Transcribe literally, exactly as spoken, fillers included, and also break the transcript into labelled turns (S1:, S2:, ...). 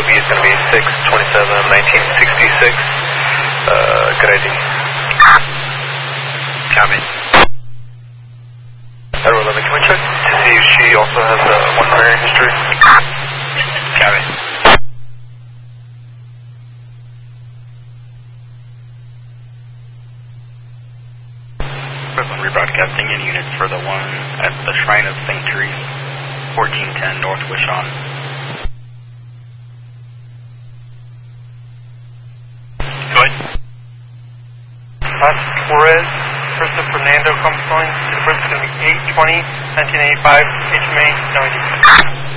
S1: B is going to be six twenty-seven nineteen sixty-six. Uh, good I D. Copy. Edward eleven, can we check to see if she also has uh, one prior history? Copy.
S2: Equipment rebroadcasting in units for the one at the Shrine of Saint Therese, fourteen ten North Wishon.
S1: Go ahead.
S3: Last Torres, Christopher Fernando comes calling. The first is going to be eight twenty nineteen eighty-five, H M A, no I D.